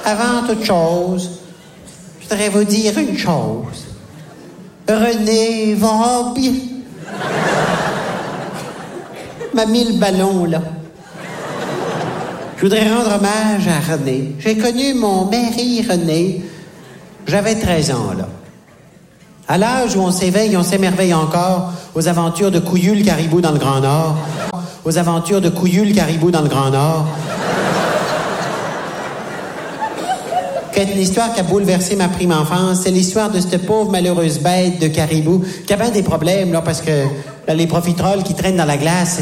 avant toute chose, je voudrais vous dire une chose. René va bien. M'a mis le ballon, là. Je voudrais rendre hommage à René. J'ai connu mon mari René. J'avais 13 ans, là. À l'âge où on s'éveille, on s'émerveille encore aux aventures de Couillu le caribou dans le Grand Nord. Aux aventures de Couillu le caribou dans le Grand Nord. C'est une histoire qui a bouleversé ma prime enfance. C'est l'histoire de cette pauvre malheureuse bête de caribou qui a bien des problèmes, là, parce que là, les profiteroles qui traînent dans la glace.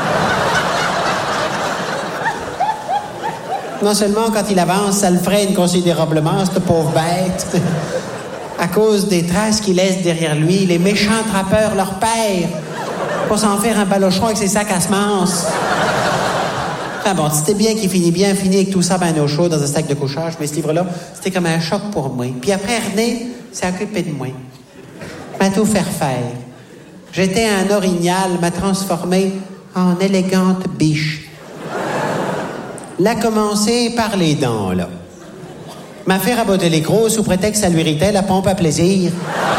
Non seulement quand il avance, ça le freine considérablement, cette pauvre bête. À cause des traces qu'il laisse derrière lui, les méchants trappeurs leur père pour s'en faire un balochon avec ses sacs à semences. Enfin bon, c'était bien qu'il finit bien, fini avec tout ça ben au chaud dans un sac de couchage, mais ce livre-là, c'était comme un choc pour moi. Puis après, René s'est occupé de moi. M'a tout faire faire. J'étais un orignal, m'a transformé en élégante biche. L'a commencé par les dents, là. M'a fait raboter les crocs sous prétexte que ça lui irritait la pompe à plaisir.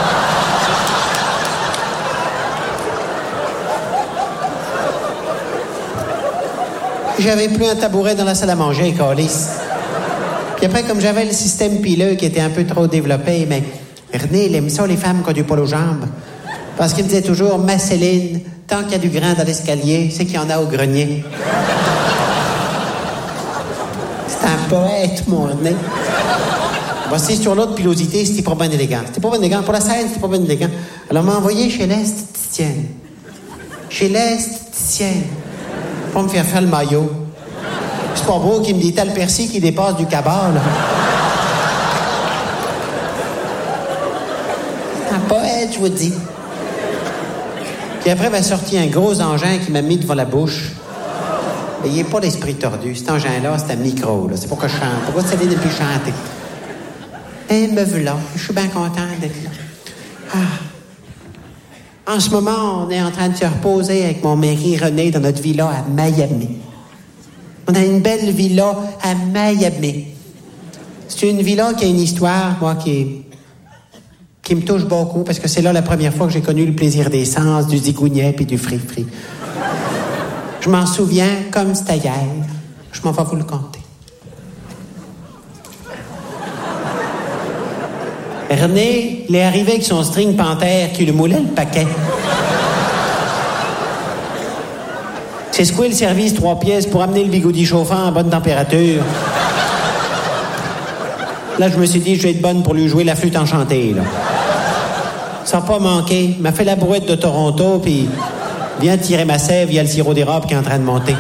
J'avais plus un tabouret dans la salle à manger, câlisse. Puis après, comme j'avais le système pileux qui était un peu trop développé, mais René, il aime ça, les femmes qui ont du poil aux jambes. Parce qu'il me disait toujours, ma Céline, tant qu'il y a du grain dans l'escalier, c'est qu'il y en a au grenier. C'est un poète, mon René. Voici sur l'autre pilosité, c'était pas bien élégant. C'était pas bien élégant. Pour la scène, c'était pas bien élégant. Alors, m'a envoyé chez l'esthéticienne. Chez l'esthéticienne. Pour me faire faire le maillot. C'est pas beau qu'il me dit, t'as le persil qui dépasse du cabas, là. C'est un poète, je vous dis. Puis après, m'a sorti un gros engin qui m'a mis devant la bouche. Mais il n'est pas l'esprit tordu. Cet engin-là, c'est un micro, là. C'est pour que je chante. Pourquoi ça vient depuis chanter? Et me voilà. Je suis bien content d'être là. Ah. En ce moment, on est en train de se reposer avec mon mari René dans notre villa à Miami. On a une belle villa à Miami. C'est une villa qui a une histoire, moi, qui me touche beaucoup, parce que c'est là la première fois que j'ai connu le plaisir des sens, du zigouniet et du fri-fri. Je m'en souviens comme c'était hier. Je m'en vais vous le conter. René, il est arrivé avec son string panthère qui lui moulait le paquet. C'est secoué le service 3 pièces pour amener le bigoudi chauffant à bonne température. Là, je me suis dit, je vais être bonne pour lui jouer la flûte enchantée, là. Ça n'a pas manqué. Il m'a fait la brouette de Toronto, puis vient tirer ma sève, il y a le sirop d'érable qui est en train de monter.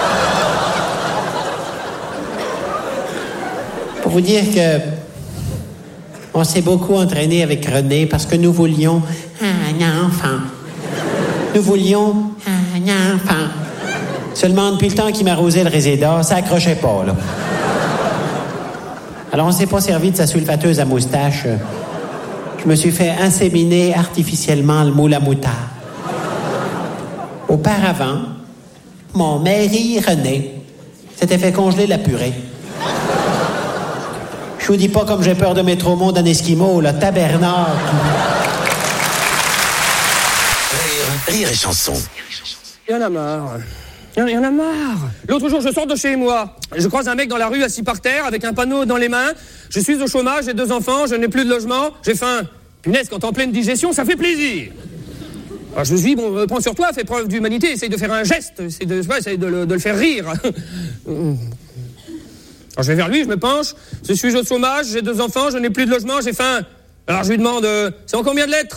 Pour vous dire que on s'est beaucoup entraîné avec René parce que nous voulions un enfant. Nous voulions un enfant. Seulement, depuis le temps qu'il m'arrosait le réséda, ça accrochait pas, là. Alors, on s'est pas servi de sa sulfateuse à moustache. Je me suis fait inséminer artificiellement le moule à moutarde. Auparavant, mon mari René s'était fait congeler la purée. Je vous dis pas comme j'ai peur de mettre au monde un Esquimau, là, tabernacle. Rire et chanson. Il y en a marre. Il y en a marre. L'autre jour, je sors de chez moi. Je croise un mec dans la rue assis par terre avec un panneau dans les mains. Je suis au chômage, j'ai 2 enfants, je n'ai plus de logement, j'ai faim. Punaise, quand t'es en pleine digestion, ça fait plaisir. Alors je me suis dit, bon, prends sur toi, fais preuve d'humanité, essaye de faire un geste, essaye de le faire rire. Alors je vais vers lui, je me penche, je suis au chômage, j'ai 2 enfants, je n'ai plus de logement, j'ai faim. Alors je lui demande, c'est en combien de lettres?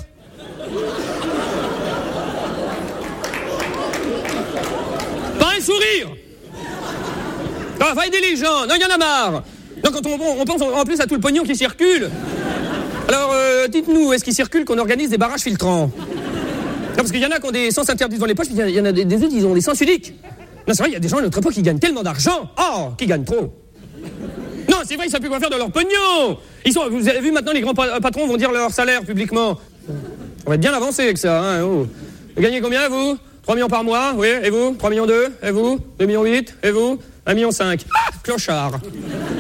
Pas un sourire. Ah, va aider les gens, non, il y en a marre. Non, quand on pense en plus à tout le pognon qui circule. Alors, dites-nous, est-ce qu'il circule qu'on organise des barrages filtrants? Non, parce qu'il y en a qui ont des sens interdits dans les poches, puis il y en a des autres qui ont des sens uniques. Non, c'est vrai, il y a des gens à notre époque qui gagnent tellement d'argent. Oh, qui gagnent trop. Non, c'est vrai, ils savent plus quoi faire de leur pognon. Vous avez vu maintenant, les grands patrons vont dire leur salaire publiquement. On va être bien avancé avec ça, hein. Oh. Vous gagnez combien, vous? 3 millions par mois, oui, et vous? 3 millions 2, et vous? 2 millions 8, et vous? 1 million 5. Ah, clochard.